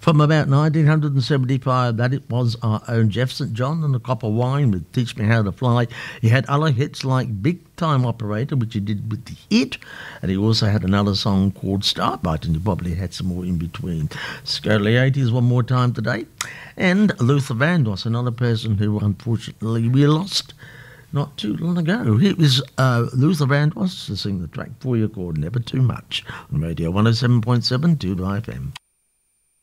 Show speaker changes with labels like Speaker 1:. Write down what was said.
Speaker 1: From about 1975, that it was our own Jeff St. John and a Cup of Wine with Teach Me How to Fly. He had other hits like Big Time Operator, which he did with The Hit, and he also had another song called Starlight, and he probably had some more in between. Let's go to the 80s one more time today. And Luther Vandross, another person who unfortunately we lost not too long ago. Here is Luther Vandross to sing the track for you called Never Too Much on Radio 107.7 2 FM.